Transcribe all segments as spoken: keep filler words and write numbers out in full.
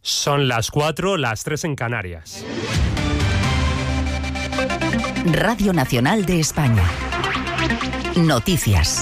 Son las cuatro, las tres en Canarias. Radio Nacional de España. Noticias.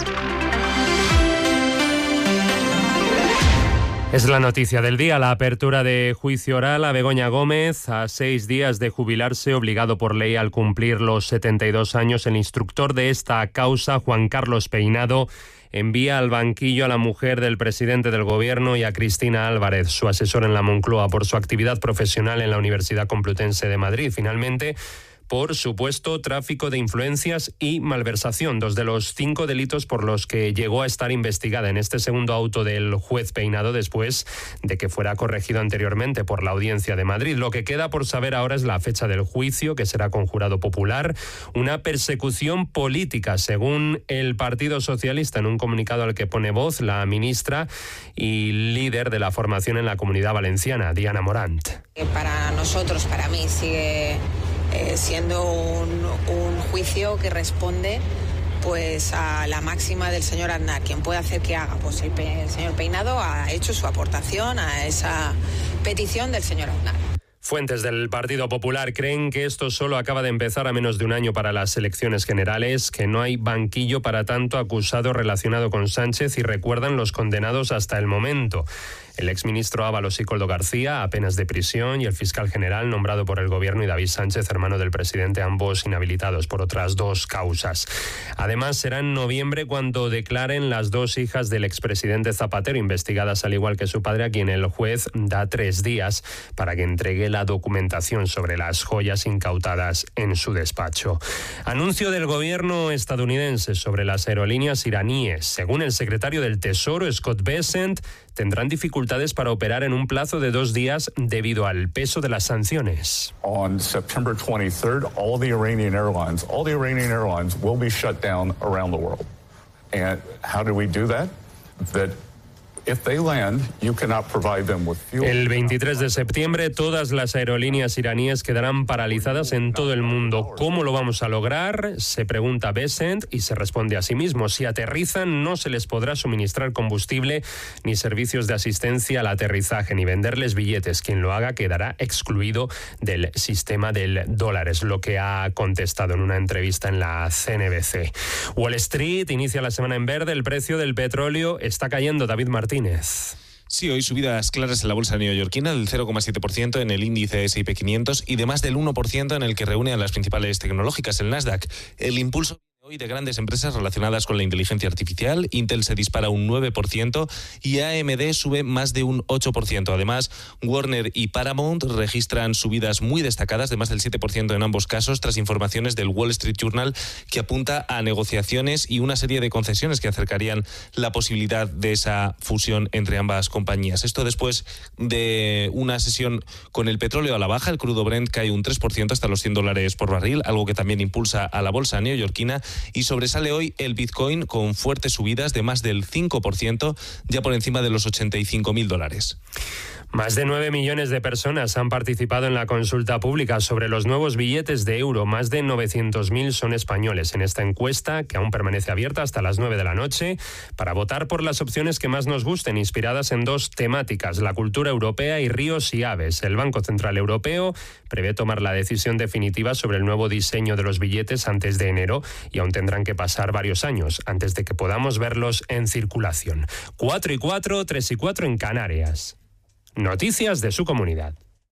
Es la noticia del día, la apertura de juicio oral a Begoña Gómez. A seis días de jubilarse, obligado por ley al cumplir los setenta y dos años, el instructor de esta causa, Juan Carlos Peinado, envía al banquillo a la mujer del presidente del Gobierno y a Cristina Álvarez, su asesor en la Moncloa, por su actividad profesional en la Universidad Complutense de Madrid. Finalmente, por supuesto tráfico de influencias y malversación, dos de los cinco delitos por los que llegó a estar investigada en este segundo auto del juez Peinado, después de que fuera corregido anteriormente por la Audiencia de Madrid. Lo que queda por saber ahora es la fecha del juicio, que será con jurado popular. Una persecución política, según el Partido Socialista, en un comunicado al que pone voz la ministra y líder de la formación en la Comunidad Valenciana, Diana Morant. Para nosotros, para mí, sigue Eh, siendo un, un juicio que responde pues a la máxima del señor Aznar. ¿Quién puede hacer que haga? Pues el, el señor Peinado ha hecho su aportación a esa petición del señor Aznar. Fuentes del Partido Popular creen que esto solo acaba de empezar a menos de un año para las elecciones generales, que no hay banquillo para tanto acusado relacionado con Sánchez y recuerdan los condenados hasta el momento. El exministro Ábalos y Koldo García, a penas de prisión, y el fiscal general nombrado por el Gobierno, y David Sánchez, hermano del presidente, ambos inhabilitados por otras dos causas. Además, será en noviembre cuando declaren las dos hijas del expresidente Zapatero, investigadas al igual que su padre, a quien el juez da tres días para que entregue la documentación sobre las joyas incautadas en su despacho. Anuncio del Gobierno estadounidense sobre las aerolíneas iraníes. Según el secretario del Tesoro, Scott Bessent, tendrán dificultades para operar en un plazo de dos días debido al peso de las sanciones. On September twenty-third, all the Iranian airlines, all the Iranian airlines will be shut down around the world. And how do we do that? That if they land, you cannot provide them with fuel. El veintitrés de septiembre todas las aerolíneas iraníes quedarán paralizadas en todo el mundo. ¿Cómo lo vamos a lograr?, se pregunta Bessent y se responde a sí mismo. Si aterrizan, no se les podrá suministrar combustible ni servicios de asistencia al aterrizaje, ni venderles billetes. Quien lo haga quedará excluido del sistema del dólar, es lo que ha contestado en una entrevista en la C N B C. Wall Street inicia la semana en verde. El precio del petróleo está cayendo. David Martínez. Sí, hoy subidas claras en la bolsa neoyorquina del cero coma siete por ciento en el índice ese y pe quinientos y de más del uno por ciento en el que reúne a las principales tecnológicas, el Nasdaq. El impulso hoy de grandes empresas relacionadas con la inteligencia artificial. Intel se dispara un nueve por ciento y A M D sube más de un ocho por ciento. Además, Warner y Paramount registran subidas muy destacadas de más del siete por ciento en ambos casos, tras informaciones del Wall Street Journal que apunta a negociaciones y una serie de concesiones que acercarían la posibilidad de esa fusión entre ambas compañías. Esto después de una sesión con el petróleo a la baja. El crudo Brent cae un tres por ciento hasta los cien dólares por barril, algo que también impulsa a la bolsa neoyorquina. Y sobresale hoy el Bitcoin con fuertes subidas de más del cinco por ciento, ya por encima de los ochenta y cinco mil dólares. Más de nueve millones de personas han participado en la consulta pública sobre los nuevos billetes de euro. Más de novecientos mil son españoles en esta encuesta, que aún permanece abierta hasta las nueve de la noche, para votar por las opciones que más nos gusten, inspiradas en dos temáticas: la cultura europea y ríos y aves. El Banco Central Europeo prevé tomar la decisión definitiva sobre el nuevo diseño de los billetes antes de enero, y aún tendrán que pasar varios años antes de que podamos verlos en circulación. Cuatro y cuatro, tres y cuatro en Canarias. Noticias de su comunidad.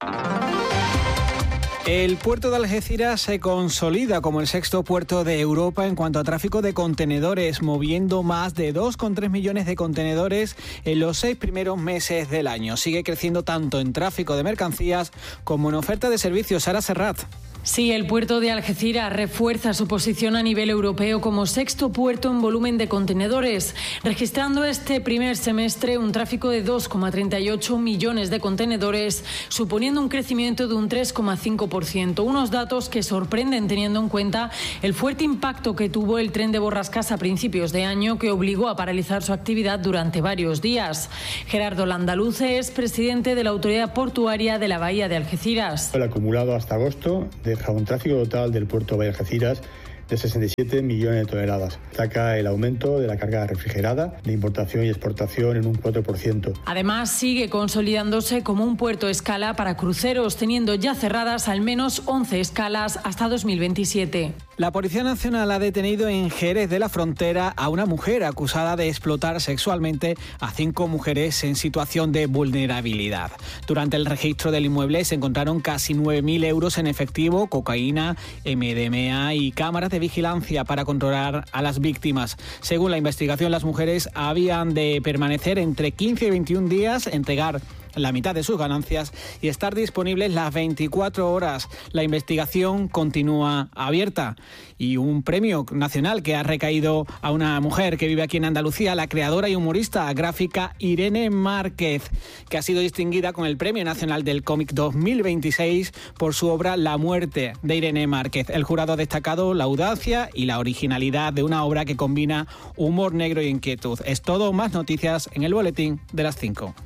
El puerto de Algeciras se consolida como el sexto puerto de Europa en cuanto a tráfico de contenedores, moviendo más de dos coma tres millones de contenedores en los seis primeros meses del año. Sigue creciendo tanto en tráfico de mercancías como en oferta de servicios. Sara Serrat. Sí, el puerto de Algeciras refuerza su posición a nivel europeo como sexto puerto en volumen de contenedores, registrando este primer semestre un tráfico de dos coma treinta y ocho millones de contenedores, suponiendo un crecimiento de un tres coma cinco por ciento. Unos datos que sorprenden teniendo en cuenta el fuerte impacto que tuvo el tren de Borrascas a principios de año, que obligó a paralizar su actividad durante varios días. Gerardo Landaluce es presidente de la Autoridad Portuaria de la Bahía de Algeciras. El acumulado hasta agosto deja un tráfico total del puerto de Algeciras de sesenta y siete millones de toneladas. Destaca el aumento de la carga refrigerada de importación y exportación en un cuatro por ciento. Además, sigue consolidándose como un puerto escala para cruceros, teniendo ya cerradas al menos once escalas hasta dos mil veintisiete. La Policía Nacional ha detenido en Jerez de la Frontera a una mujer acusada de explotar sexualmente a cinco mujeres en situación de vulnerabilidad. Durante el registro del inmueble se encontraron casi nueve mil euros en efectivo, cocaína, eme de eme a y cámaras de vigilancia para controlar a las víctimas. Según la investigación, las mujeres habían de permanecer entre quince y veintiún días, entregar la mitad de sus ganancias y estar disponibles las veinticuatro horas. La investigación continúa abierta. Y un premio nacional que ha recaído a una mujer que vive aquí en Andalucía, la creadora y humorista gráfica Irene Márquez, que ha sido distinguida con el Premio Nacional del Cómic dos mil veintiséis por su obra La muerte de Irene Márquez. El jurado ha destacado la audacia y la originalidad de una obra que combina humor negro y inquietud. Es todo, más noticias en el boletín de las cinco.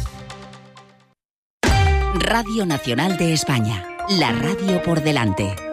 Radio Nacional de España, la radio por delante.